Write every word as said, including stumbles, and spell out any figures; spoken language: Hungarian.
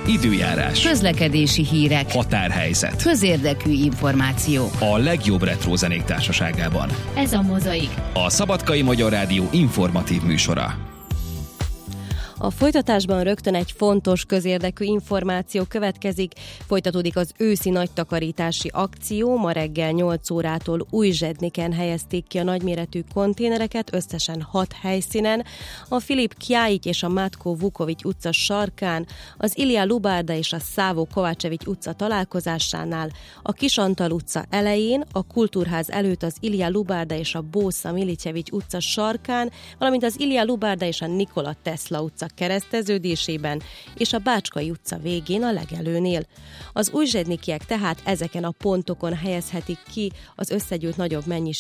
időjárás, közlekedési hírek, határhelyzet, közérdekű információk. a legjobb retro zenék társaságában. Ez a Mozaik, A Szabadkai Magyar Rádió informatív műsora. A folytatásban rögtön egy fontos közérdekű információ következik. Folytatódik az őszi nagytakarítási akció. Ma reggel nyolc órától Újzsedniken helyezték ki a nagyméretű konténereket, összesen hat helyszínen. A Filip Kjáik és a Mátko Vukovics utca sarkán, az Ilja Lubárda és a Szávó Kovácsevics utca találkozásánál, a Kisantal utca elején, a Kultúrház előtt az Ilja Lubárda és a Bósza Milicsevics utca sarkán, valamint az Ilja Lubárda és a Nikola Tesla utca kereszteződésében és a Bácskai utca végén a legelőnél. Az újzsednikiek tehát ezeken a pontokon helyezhetik ki az összegyűjt nagyobb mennyiségű